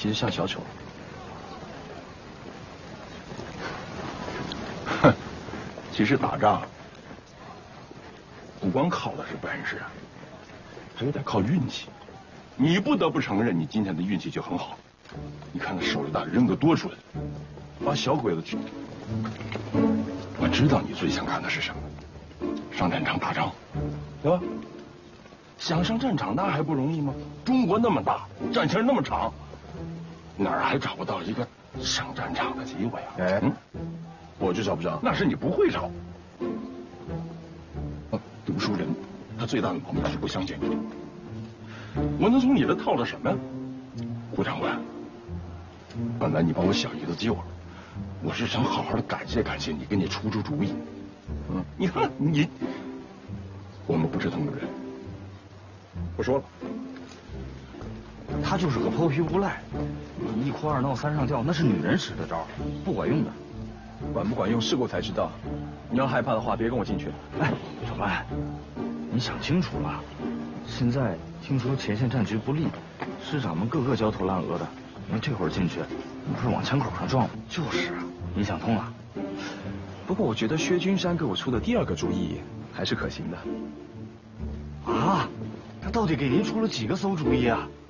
其实像小丑。 哼，其实打仗不光靠的是本事，还有点靠运气。你不得不承认，你今天的运气就很好。你看那手榴弹扔得多准，把小鬼子去。我知道你最想干的是什么，上战场打仗，对吧？想上战场那还不容易吗？中国那么大，战线那么长，哪儿还找不到一个上战场的机会啊？ 哎，我就找不着。 那是你不会找。读书人，他最大的毛病是不相信你。我能从你这套着什么呀？胡长官，本来你把我小姨子救了，我是想好好的感谢感谢你，给你出出主意。你看你，我们不是同路人。不说了。 他就是个泼皮无赖，你一哭二闹三上吊，那是女人使的招，不管用的。 管不管用，试过才知道。你要害怕的话，别跟我进去。 哎，小关，你想清楚了？现在听说前线战局不利，师长们个个焦头烂额的，你这会儿进去，你不是往枪口上撞吗？ 就是啊， 你想通了？ 不过我觉得薛君山给我出的第二个主意还是可行的。 啊，他到底给您出了几个馊主意啊？